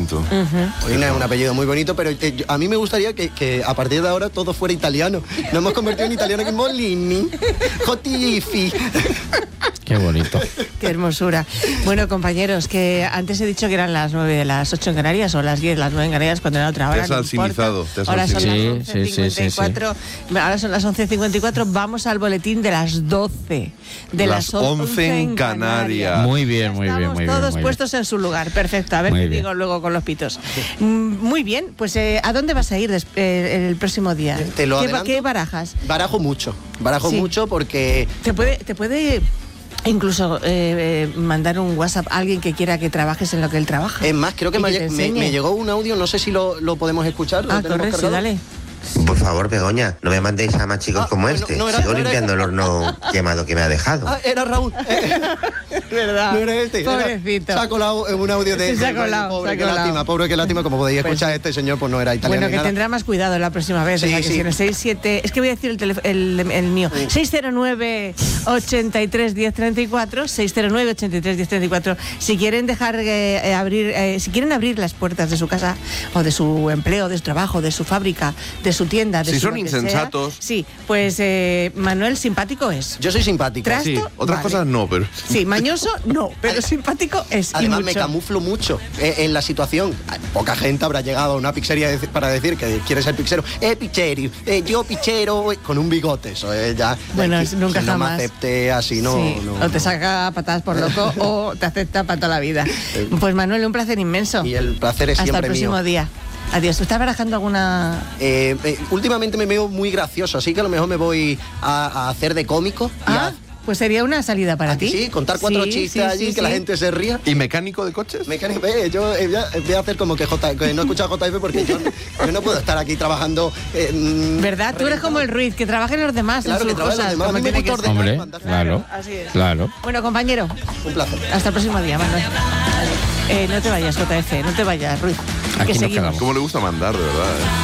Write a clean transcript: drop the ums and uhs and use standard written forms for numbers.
bonito. Molina es un apellido muy bonito, pero a mí me gustaría que a partir de ahora todo fuera italiano. Nos hemos convertido en italiano, que Molini, Jotifi. Qué bonito. Qué hermosura. Bueno, compañeros, que antes he dicho que eran las 9 de las 8 en Canarias, o las 10, las 9 en Canarias, cuando era otra hora. Te has alcinizado. Ahora son las Sí. 11:54. Ahora son las 11:54. Vamos al boletín de las 12. De las 11 en Canarias. Muy bien, muy bien, Estamos muy bien. todos muy puestos en su lugar. Perfecto. A ver Muy qué bien. digo luego con los pitos. Muy bien. Pues, ¿a dónde vas a ir el próximo día? Te lo adelanto. ¿Qué barajas? Barajo mucho Sí. mucho porque... Te puede incluso mandar un WhatsApp a alguien que quiera que trabajes en lo que él trabaja. Es más, creo que Y me te enseñe. llegó un audio, no sé si lo podemos escuchar. ¿Lo tenemos correcto, sí, cargado? dale. Por favor, Begoña, no me mandéis a más chicos como no, este. no era- Sigo no era- limpiando el horno quemado que me ha dejado. Ah, era Raúl. ¿Verdad? No era este. Pobrecito. Se ha colado en un audio de... Sí, se ha colado, Pobre, se ha qué colado. lástima, pobre, qué lástima. Como podéis Pues escuchar, sí. este señor pues no era italiano. Bueno, ni que nada. tendrá más cuidado la próxima vez. Sí, o sea, que sí. si en el 67... Es que voy a decir el mío. 609-83-1034. 609-83-1034. Si quieren dejar si quieren abrir las puertas de su casa, o de su empleo, de su trabajo, de su fábrica, de su tienda, de Si su son lo que sea. insensatos. Sí, pues Manuel simpático es. Yo soy simpático. Tras- Sí, Esto, otras vale. cosas no, pero... Sí, mañoso no, pero simpático es. y Además, me mucho. camuflo mucho en la situación. Poca gente habrá llegado a una pizzería para decir que quiere ser pizzero. Pichero, yo pichero, con un bigote. Eso es ya. Bueno, que nunca no me jamás. acepte así, no, Sí, no. o te saca patadas por loco o te acepta para toda la vida. Pues Manuel, un placer inmenso. Y el placer es Hasta el siempre próximo mío. día. Adiós. ¿Tú estás barajando alguna...? Últimamente me veo muy gracioso, así que a lo mejor me voy a hacer de cómico. y Pues sería una salida para ¿A que ti. sí? Contar 4 Sí, chistes sí, allí, sí, que la sí. gente se ría. ¿Y mecánico de coches? Mecánico, yo voy a hacer como que no he escuchado JF porque yo no puedo estar aquí trabajando. ¿Verdad? Tú eres como el Ruiz, que trabaja en los demás, Claro, en que sus trabaja en los cosas, demás. como A mí me tiene que gusta ser. ordenar. Hombre, claro, Así es. claro. Bueno, compañero, Un placer. hasta el próximo día, Manuel. No te vayas, JF, no te vayas, Ruiz. Aquí que nos seguimos. quedamos. ¿Cómo le gusta mandar, de verdad?